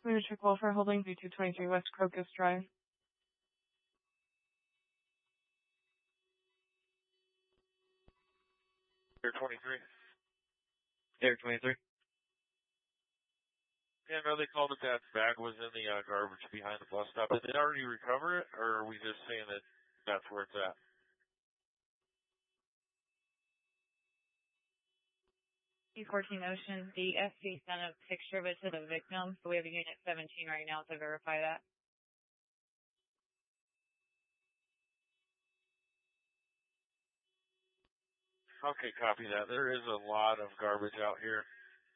Lunatic Welfare Holding, V223 West Crocus Drive. Air 23. Air 23. Yeah, no, they called it that bag was in the garbage behind the bus stop. Did they already recover it, or are we just saying that that's where it's at? E14 Ocean, the SC sent a picture of it to the victim, so we have a Unit 17 right now to verify that. Okay, copy that. There is a lot of garbage out here.